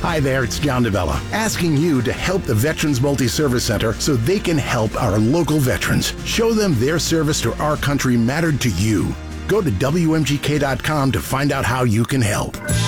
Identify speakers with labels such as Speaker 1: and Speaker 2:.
Speaker 1: Hi there, it's John DeVella, asking you to help the Veterans Multi-Service Center so they can help our local veterans. Show them their service to our country mattered to you. Go to WMGK.com to find out how you can help.